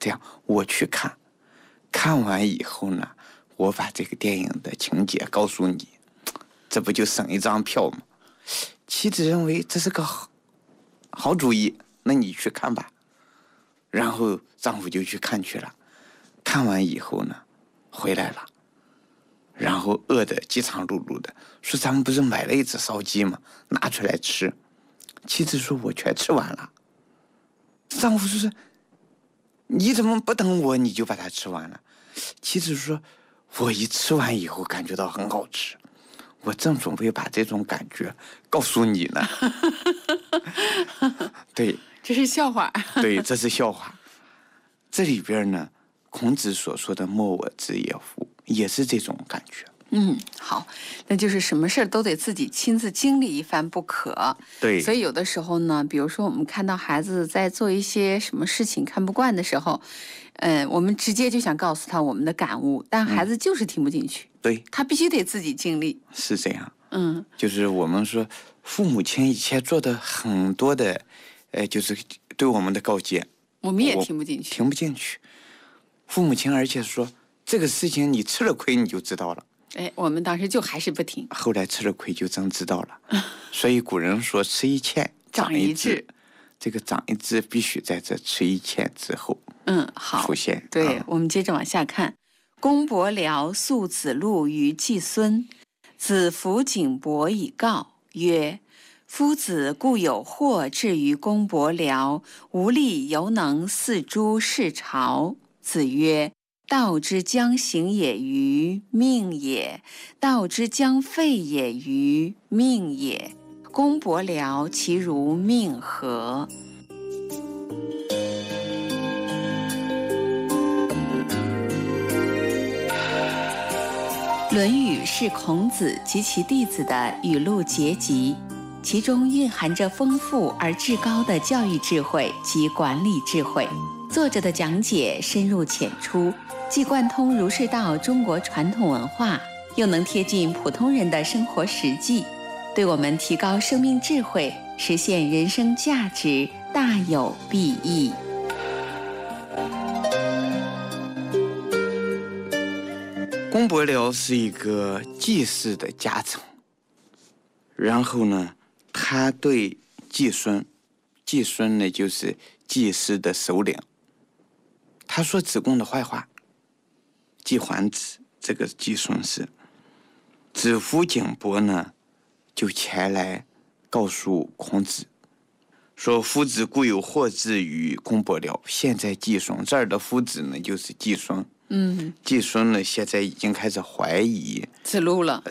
这样我去看，看完以后呢，我把这个电影的情节告诉你，这不就省一张票吗？妻子认为这是个好主意，那你去看吧。然后丈夫就去看去了，看完以后呢，回来了，然后饿得饥肠辘辘的，说咱们不是买了一只烧鸡吗？拿出来吃。妻子说我全吃完了。丈夫说你怎么不等我你就把它吃完了？妻子说我一吃完以后感觉到很好吃，我正准备把这种感觉告诉你呢。对， 这是笑话。 对，这是笑话。这里边呢，孔子所说的莫我之也夫，也是这种感觉。 好，那就是什么事儿都得自己亲自经历一番不可。 对， 所以有的时候呢，比如说我们看到孩子在做一些什么事情看不惯的时候，我们直接就想告诉他我们的感悟，但孩子就是听不进去。 对， 他必须得自己经历。 是这样。就是我们说父母亲以前做的很多的，就是对我们的告诫， 我们也听不进去， 听不进去。父母亲而且说这个事情你吃了亏你就知道了。 我们当时就还是不听， 后来吃了亏就真知道了。所以古人说吃一堑长一智，这个长一智必须在这吃一堑之后好出现。 对，我们接着往下看。公伯僚诉子路于季孙，子服景伯以告曰：夫子固有祸至于公伯僚，无力犹能四诸事朝。子曰：道之将行也于命也，道之将废也于命也。公伯僚其如命何？《论语》是孔子及其弟子的语录结集，其中蕴含着丰富而至高的教育智慧及管理智慧。作者的讲解深入浅出，既贯通儒释道中国传统文化，又能贴近普通人的生活实际，对我们提高生命智慧、实现人生价值大有裨益。 公伯僚是一个季氏的家臣，然后呢，他对季孙呢就是季氏的首领，他说子贡的坏话。季桓子这个季孙氏，子服景伯呢就前来告诉孔子，说夫子固有祸至于公伯僚。现在季孙这儿的夫子呢就是季孙。季孙呢现在已经开始怀疑子路了。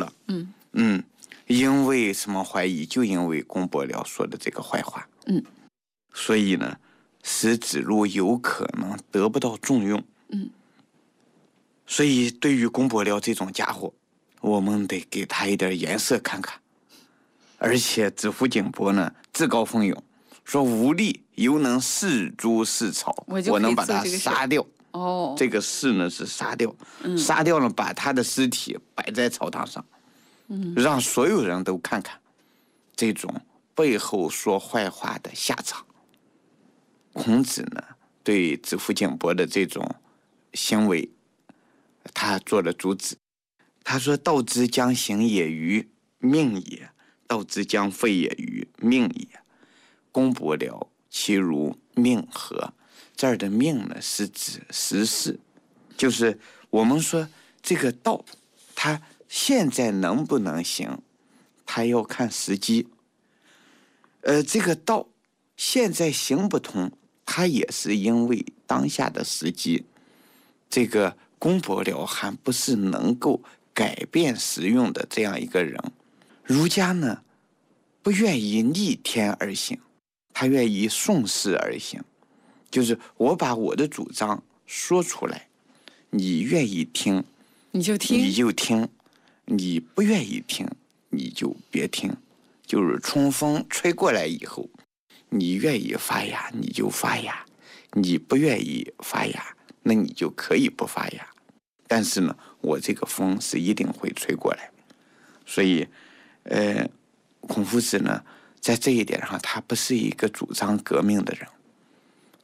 因为什么怀疑？就因为公伯僚说的这个坏话。所以呢，使子路有可能得不到重用。所以对于公伯僚这种家伙，我们得给他一点颜色看看。而且子服景伯呢自告奋勇，说无力犹能四诸事朝，我能把他杀掉。这个事呢是杀掉，杀掉了把他的尸体摆在朝堂上，让所有人都看看这种背后说坏话的下场。孔子呢对子服景伯的这种行为，他做了阻止。他说道之将行也于命也，道之将废也于命也。公伯僚其如命何？这儿的命呢是指时事，就是我们说这个道它现在能不能行，它要看时机。这个道现在行不通，它也是因为当下的时机。这个公伯僚还不是能够改变时用的这样一个人。儒家呢不愿意逆天而行，他愿意顺势而行。就是我把我的主张说出来，你愿意听你就听， 你不愿意听你就别听。就是春风吹过来以后，你愿意发芽你就发芽，你不愿意发芽那你就可以不发芽。但是呢，我这个风是一定会吹过来。所以孔夫子呢在这一点上他不是一个主张革命的人，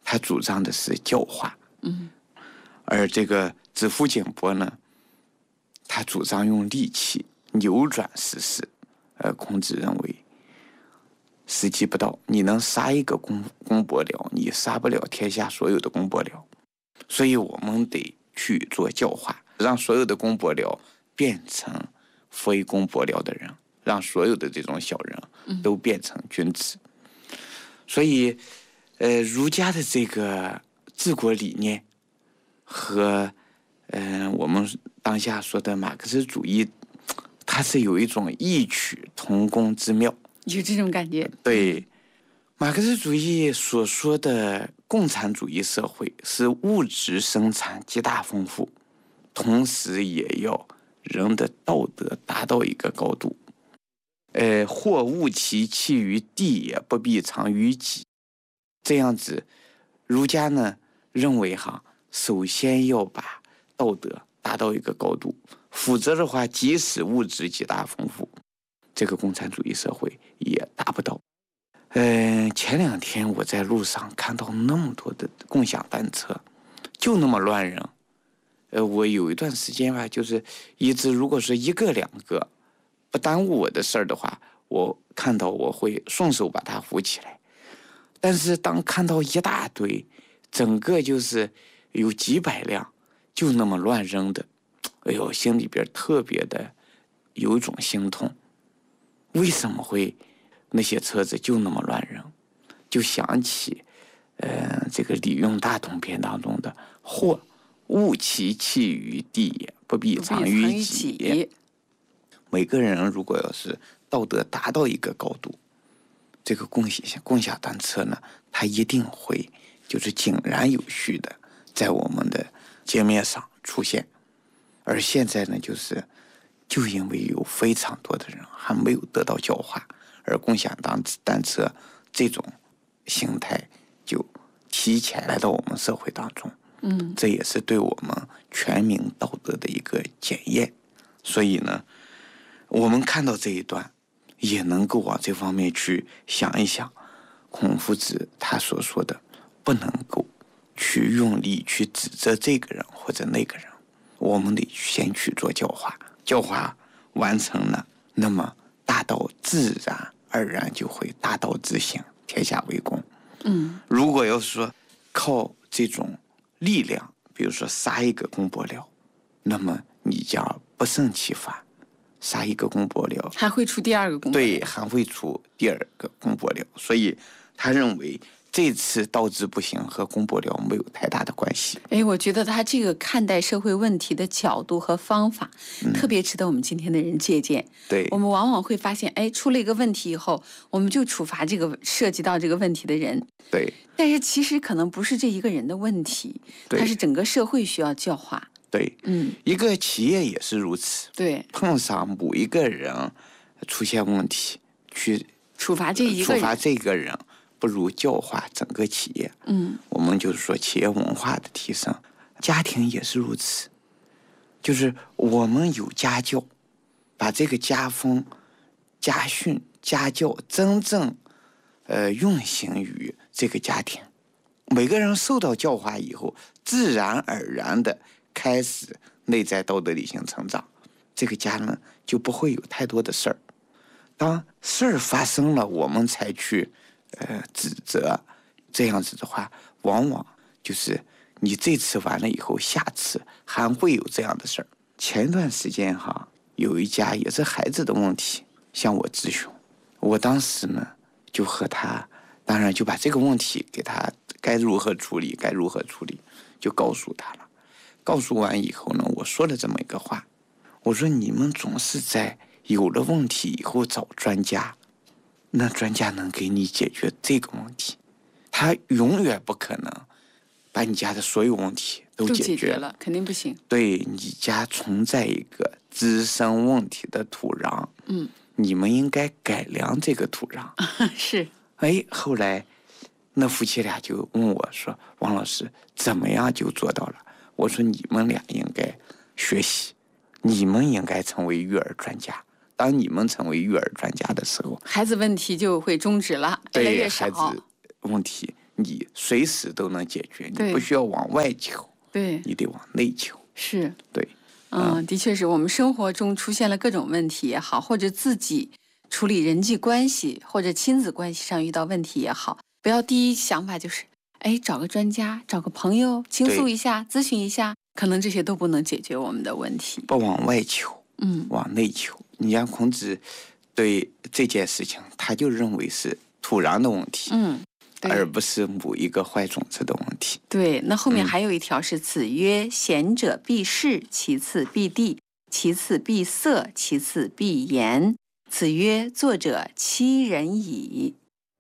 他主张的是教化，而这个子服景伯呢，他主张用力气扭转事实。孔子认为时机不到，你能杀一个公伯僚，你杀不了天下所有的公伯僚，所以我们得去做教化，让所有的公伯僚变成非公伯僚的人，让所有的这种小人都变成君子。所以儒家的这个治国理念和我们当下说的马克思主义，它是有一种异曲同工之妙， 有这种感觉。 对，马克思主义所说的共产主义社会是物质生产极大丰富，同时也要人的道德达到一个高度。或物其弃于地也，不必藏于己。这样子，儒家呢认为首先要把道德达到一个高度，否则的话，即使物质极大丰富，这个共产主义社会也达不到。前2天我在路上看到那么多的共享单车，就那么乱扔。我有一段时间吧，就是一直如果是1个2个不耽误我的事儿的话，我看到我会顺手把它扶起来。但是当看到一大堆，整个就是有几百辆就那么乱扔的，哎呦，心里边特别的有一种心痛。为什么会那些车子就那么乱扔？就想起这个《礼用大同篇》当中的“或物其弃于地也，不必藏于己”。每个人如果要是道德达到一个高度，这个共享单车呢，它一定会就是井然有序的在我们的街面上出现。而现在呢，就因为有非常多的人还没有得到教化，而共享单车这种形态就提前来到我们社会当中。这也是对我们全民道德的一个检验。所以呢，我们看到这一段，也能够往这方面去想一想，孔夫子他所说的，不能够去用力去指责这个人或者那个人，我们得先去做教化，教化完成了，那么大道自然而然就会大道之行，天下为公。如果要说靠这种力量，比如说杀一个公伯僚，那么你将不胜其烦。杀一个公伯僚， 还会出第2个公伯僚。 对，还会出第2个公伯僚。所以他认为这次道之不行和公伯僚没有太大的关系。 我觉得他这个看待社会问题的角度和方法，特别值得我们今天的人借鉴。 对， 我们往往会发现，出了一个问题以后，我们就处罚这个涉及到这个问题的人。 对， 但是其实可能不是这一个人的问题，它是整个社会需要教化。 对，一个企业也是如此。 对， 碰上某一个人出现问题，去处罚这个人，不如教化整个企业。我们就是说企业文化的提升，家庭也是如此。就是我们有家教，把这个家风、家训、家教真正运行于这个家庭，每个人受到教化以后，自然而然的开始内在道德理性成长，这个家呢就不会有太多的事儿。当事儿发生了，我们才去指责，这样子的话，往往就是你这次完了以后，下次还会有这样的事儿。前段时间有一家也是孩子的问题向我咨询，我当时呢就和他，当然就把这个问题给他该如何处理就告诉他了。告诉完以后呢，我说了这么一个话，我说你们总是在有了问题以后找专家，那专家能给你解决这个问题，他永远不可能把你家的所有问题都解决了，肯定不行。 对，你家存在一个滋生问题的土壤，你们应该改良这个土壤。 是。 后来那夫妻俩就问我说，王老师怎么样就做到了？我说你们俩应该学习，你们应该成为育儿专家。当你们成为育儿专家的时候， 孩子问题就会终止了，越来越少。 孩子问题你随时都能解决，你不需要往外求， 对， 你得往内求。 是， 对， 的确是我们生活中出现了各种问题也好，或者自己处理人际关系或者亲子关系上遇到问题也好，不要第一想法就是找个专家，找个朋友倾诉一下，咨询一下，可能这些都不能解决我们的问题。 不往外求，往内求。你像孔子对这件事情，他就认为是土壤的问题，而不是某一个坏种子的问题。 对，那后面还有一条是子曰：贤者必士，其次必地，其次必色，其次必言。子曰：作者欺人矣。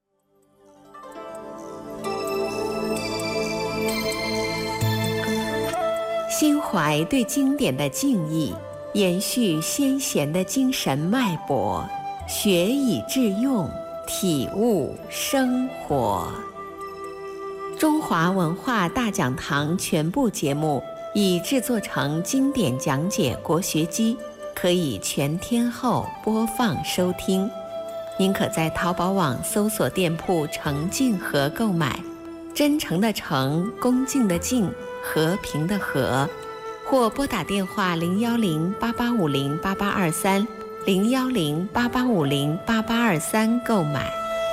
心怀对经典的敬意，延续先贤的精神脉搏，学以致用，体悟生活。中华文化大讲堂全部节目已制作成经典讲解国学机，可以全天候播放收听。您可在淘宝网搜索店铺诚敬和购买，真诚的诚，恭敬的敬，和平的和，或拨打电话010-8850-8823 010-8850-8823购买。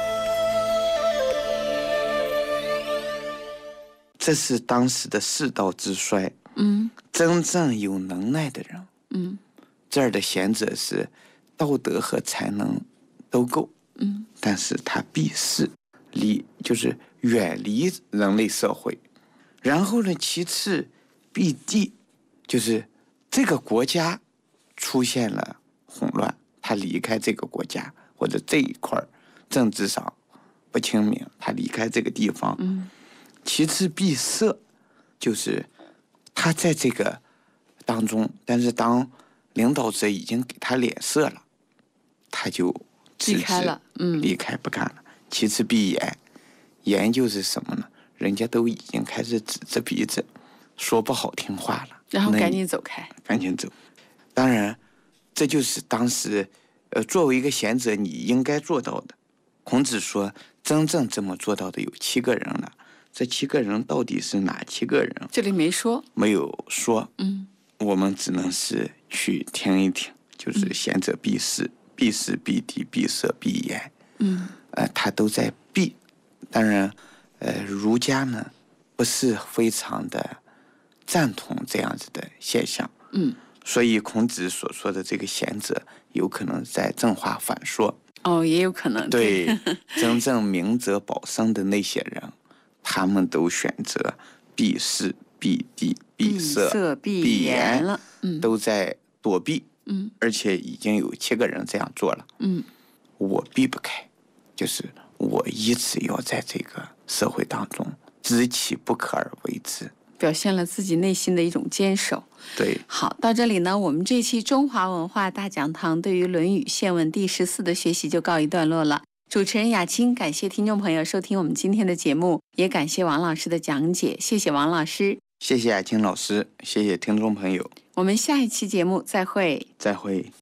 这是当时的世道之衰。真正有能耐的人，这儿的贤者是道德和才能都够，但是他避世，就是远离人类社会。然后呢，其次避地，就是这个国家出现了混乱，他离开这个国家，或者这一块政治上不清明，他离开这个地方。其次避色，就是他在这个当中，但是当领导者已经给他脸色了，他就离开了， 离开不干了。其次避言，言就是什么呢？人家都已经开始指着鼻子说不好听话了， 然后赶紧走开， 赶紧走。当然，这就是当时作为一个贤者你应该做到的。孔子说，真正这么做到的有7个人了。这7个人到底是哪7个人？ 这里没说， 没有说。我们只能是去听一听，就是贤者避世，避世避地，避色避言。他都在避。当然，儒家呢不是非常的赞同这样子的现象。所以孔子所说的这个贤者，有可能在正话反说。 也有可能。 对，真正明哲保身的那些人，他们都选择避世避地避色避言了， 都在躲避。而且已经有7个人这样做了。我避不开，就是我一直要在这个社会当中知其不可而为之， 表现了自己内心的一种坚守。 对， 好，到这里呢，我们这期中华文化大讲堂对于《论语宪问》第14的学习就告一段落了。主持人雅青，感谢听众朋友收听我们今天的节目，也感谢王老师的讲解，谢谢王老师。 谢谢雅青老师，谢谢听众朋友。 我们下一期节目再会。 再会。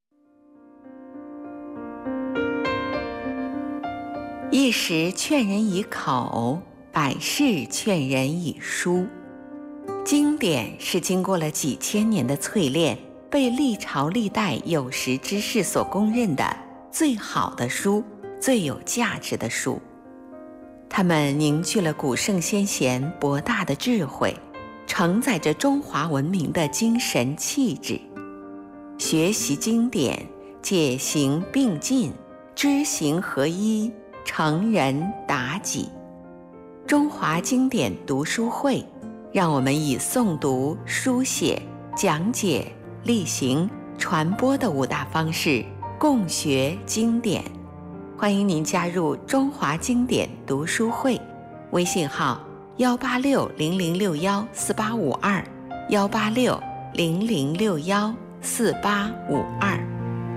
一时劝人以口，百世劝人以书。经典是经过了几千年的淬炼，被历朝历代有识之士所公认的最好的书，最有价值的书。它们凝聚了古圣先贤博大的智慧，承载着中华文明的精神气质。学习经典，解行并进，知行合一，成人达己。中华经典读书会，让我们以诵读、书写、讲解、例行、传播的5大方式共学经典。欢迎您加入中华经典读书会，微信号18600614852，18600614852。